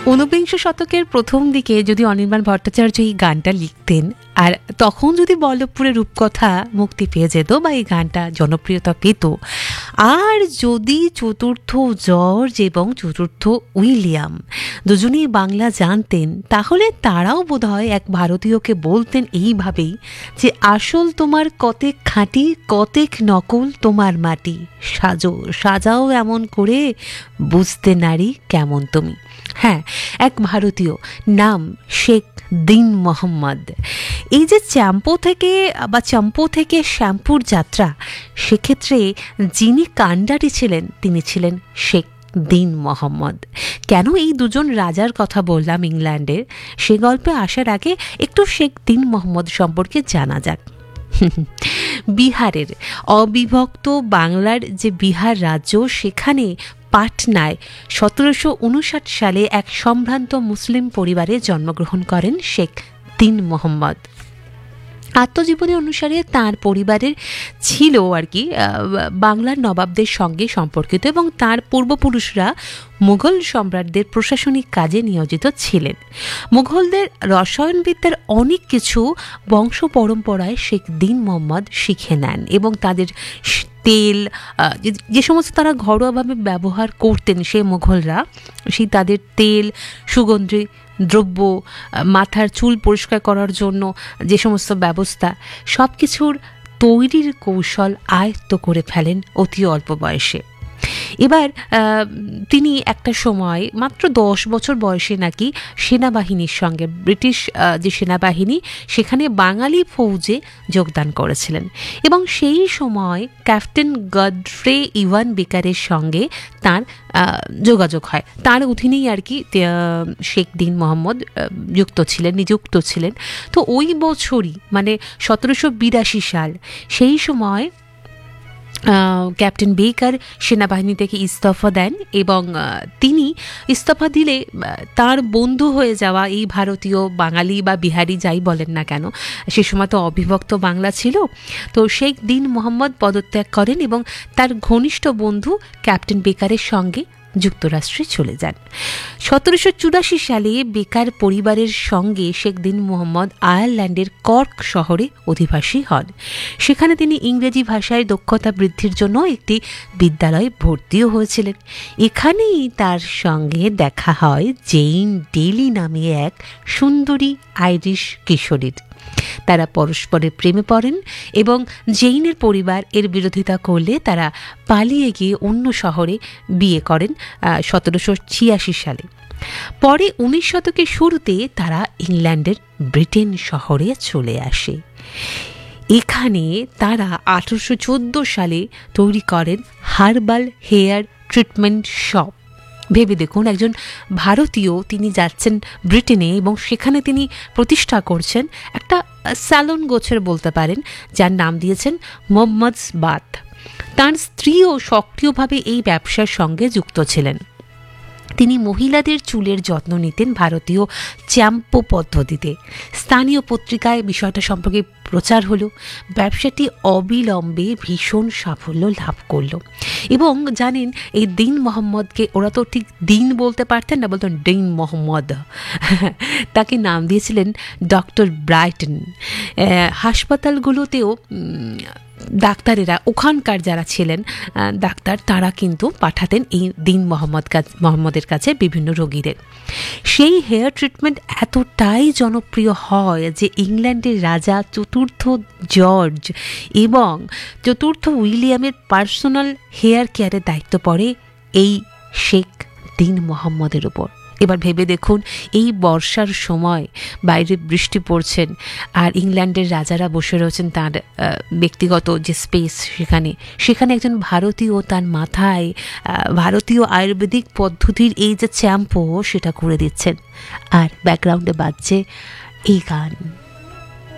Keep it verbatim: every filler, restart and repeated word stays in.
ঊনবিংশ শতকের প্রথম দিকে যদি অনির্বাণ ভট্টাচার্য এই গানটা লিখতেন, আর তখন যদি বল্লভপুরের রূপকথা মুক্তি পেয়ে যেত বা এই গানটা জনপ্রিয়তা পেত, আর যদি চতুর্থ জর্জ এবং চতুর্থ উইলিয়াম দুজনেই বাংলা জানতেন, তাহলে তারাও বোধহয় এক ভারতীয়কে বলতেন এইভাবেই যে আসল তোমার কতেক খাঁটি, কতেক নকল তোমার মাটি, সাজো সাজাও এমন করে, বুঝতে নারী কেমন তুমি। হ্যাঁ, এক ভারতীয়, নাম শেখ দিন মোহাম্মদ। এই যে চ্যাম্পো থেকে বা চম্পো থেকে শ্যাম্পুর যাত্রা, সেক্ষেত্রে যিনি কাণ্ডারি ছিলেন তিনি ছিলেন শেখ দিন মোহাম্মদ। কেন এই দুজন রাজার কথা বললাম ইংল্যান্ডের, সে গল্পে আসার আগে একটু শেখ দিন মোহাম্মদ সম্পর্কে জানা যাক। বিহারের অবিভক্ত বাংলার যে বিহার রাজ্য, সেখানে পাটনায় সতেরোশো উনষাট সালে এক সম্ভ্রান্ত মুসলিম পরিবারে জন্মগ্রহণ করেন শেখ দিন মোহাম্মদ। আত্মজীবনী অনুসারে তার পরিবারের ছিল আর কি বাংলার নবাবদের সঙ্গে সম্পর্কিত, এবং তার পূর্বপুরুষরা মুঘল সম্রাটদের প্রশাসনিক কাজে নিয়োজিত ছিলেন। মুঘলদের রসায়নবিদ্যার অনেক কিছু বংশ পরম্পরায় শেখ দিন মোহাম্মদ শিখে নেন, এবং তাদের তেল যে সমস্ত তারা ঘরোয়াভাবে ব্যবহার করতেন সে মুঘলরা, সেই তাদের তেল, সুগন্ধি দ্রব্য, মাথার চুল পরিষ্কার করার জন্য যে সমস্ত ব্যবস্থা, সব কিছুর তৈরির কৌশল আয়ত্ত করে ফেলেন অতি অল্প বয়সে। এবার তিনি একটা সময় মাত্র দশ বছর বয়সে নাকি সেনাবাহিনীর সঙ্গে, ব্রিটিশ যে সেনাবাহিনী সেখানে বাঙালি ফৌজে যোগদান করেছিলেন, এবং সেই সময় ক্যাপ্টেন গডফ্রে ইভান বেকারের সঙ্গে তার যোগাযোগ হয়। তার অধীনেই আর কি শেখ দিন মোহাম্মদ যুক্ত ছিলেন, নিযুক্ত ছিলেন। তো ওই বছরই মানে সতেরোশো বিরাশি সাল, সেই সময় ক্যাপ্টেন বেকার সেনাবাহিনী থেকে ইস্তফা দেন, এবং তিনি ইস্তফা দিলে তার বন্ধু হয়ে যাওয়া এই ভারতীয় বাঙালি বা বিহারি যাই বলেন না কেন, সে সময় তো অবিভক্ত বাংলা ছিল, তো শেখ দিন মোহাম্মদ পদত্যাগ করেন এবং তার ঘনিষ্ঠ বন্ধু ক্যাপ্টেন বেকারের সঙ্গে যুক্তরাষ্ট্রে চলে যান। সতেরোশো চুরাশি সালে বেকার পরিবারের সঙ্গে শেখ দিন মোহাম্মদ আয়ারল্যান্ডের কর্ক শহরে অধিবাসী হন। সেখানে তিনি ইংরেজি ভাষায় দক্ষতা বৃদ্ধির জন্য একটি বিদ্যালয়ে ভর্তিও হয়েছিলেন। এখানেই তার সঙ্গে দেখা হয় জেইন ডেলি নামে এক সুন্দরী আইরিশ কিশোরীর। তারা পরস্পরের প্রেমে পড়েন, এবং জেইনের পরিবার এর বিরোধিতা করলে তারা পালিয়ে গিয়ে অন্য শহরে বিয়ে করেন সতেরোশো ছিয়াশি সালে। পরে উনিশ শতকের শুরুতে তারা ইংল্যান্ডের ব্রিটেন শহরে চলে আসে। এখানে তারা আঠারোশো চোদ্দ সালে তৈরি করেন হার্বাল হেয়ার ট্রিটমেন্ট শপ। ভেবে দেখুন, একজন ভারতীয় তিনি যাচ্ছেন ব্রিটেনে এবং সেখানে তিনি প্রতিষ্ঠা করছেন একটা স্যালন গোছের বলতে পারেন, যার নাম দিয়েছেন মোহাম্মদস বাথ। তার স্ত্রীও সক্রিয়ভাবে এই ব্যবসার সঙ্গে যুক্ত ছিলেন। তিনি মহিলাদের চুলের যত্ন নিতেন ভারতীয় চ্যাম্পো পদ্ধতিতে। স্থানীয় পত্রিকায় বিষয়টা সম্পর্কে প্রচার হলো। ব্যবসাটি অবিলম্বে ভীষণ সাফল্য লাভ করল, এবং জানেন এই দিন মোহাম্মদকে ওরা তো ঠিক দিন বলতে পারতেন না, বলতেন দিন মোহাম্মদ। তাকে নাম দিয়েছিলেন ডক্টর ব্রাইটন। হাসপাতালগুলোতেও ডাক্তারেরা, ওখানকার যারা ছিলেন ডাক্তার, তারা কিন্তু পাঠাতেন এই দিন মোহাম্মদ মোহাম্মদের কাছে বিভিন্ন রোগীদের। সেই হেয়ার ট্রিটমেন্ট এতটাই জনপ্রিয় হয় যে ইংল্যান্ডের রাজা চতুর্থ জর্জ এবং চতুর্থ উইলিয়ামের পার্সোনাল হেয়ার কেয়ারের দায়িত্ব পড়ে এই শেখ দিন মোহাম্মদের উপর। এবার ভেবে দেখুন, এই বর্ষার সময় বাইরে বৃষ্টি পড়ছেন আর ইংল্যান্ডের রাজারা বসে রয়েছেন তার ব্যক্তিগত যে স্পেস, সেখানে সেখানে একজন ভারতীয় তার মাথায় ভারতীয় আয়ুর্বেদিক পদ্ধতির এই যে চ্যাম্পো সেটা করে দিচ্ছেন, আর ব্যাকগ্রাউন্ডে বাজছে এই গান।